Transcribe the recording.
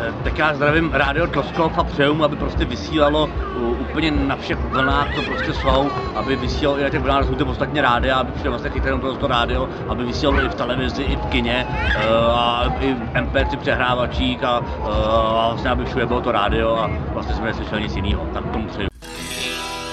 Tak já zdravím Rádio Tloskov a přeju mu, aby prostě vysílalo úplně na všech vlnách, co prostě jsou, aby vysílalo i na těch vlnách, jsou to ostatně rádia, aby všude vlastně chytali to rádio, aby vysílalo i v televizi, i v kině, a i v MP3 přehrávačích a vlastně aby všude bylo to rádio a vlastně jsme neslyšeli nic jiného. Tak tomu přeju.